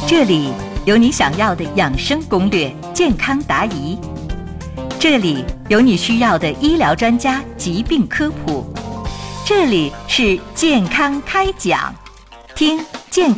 这里有你想要的养生攻略、健康答疑，这里有你需要的医疗专家疾病科普，这里是健康开讲，听